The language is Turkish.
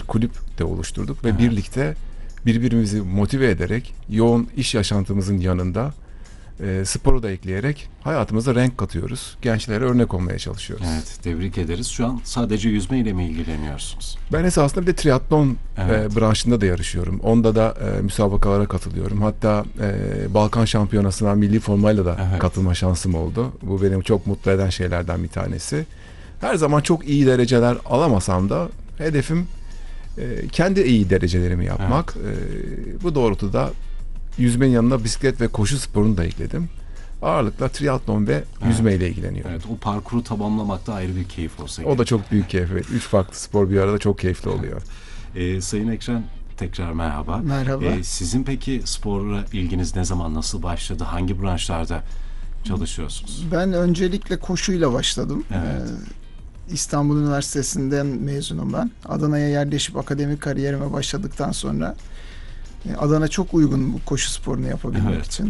kulüp de oluşturduk ve Evet. birlikte birbirimizi motive ederek yoğun iş yaşantımızın yanında sporu da ekleyerek hayatımıza renk katıyoruz. Gençlere örnek olmaya çalışıyoruz. Evet, tebrik ederiz. Şu an sadece yüzmeyle mi ilgileniyorsunuz? Ben esasında bir de triatlon Evet. branşında da yarışıyorum. Onda da müsabakalara katılıyorum. Hatta Balkan Şampiyonası'na milli formayla da Evet. katılma şansım oldu. Bu beni çok mutlu eden şeylerden bir tanesi. Her zaman çok iyi dereceler alamasam da hedefim kendi iyi derecelerimi yapmak. Bu doğrultuda yüzmenin yanına bisiklet ve koşu sporunu da ekledim. Ağırlıkla triatlon ve yüzmeyle ilgileniyorum. Evet, o parkuru tamamlamak da ayrı bir keyif olsa gerek. O da çok büyük keyif. Evet. 3 farklı spor bir arada çok keyifli oluyor. Sayın Ekrem, tekrar merhaba. Merhaba. Sizin peki sporla ilginiz ne zaman, nasıl başladı? Hangi branşlarda çalışıyorsunuz? Ben öncelikle koşuyla başladım. Evet. İstanbul Üniversitesi'nden mezunum ben. Adana'ya yerleşip akademik kariyerime başladıktan sonra Adana çok uygun bu koşu sporunu yapabilmek Evet. için.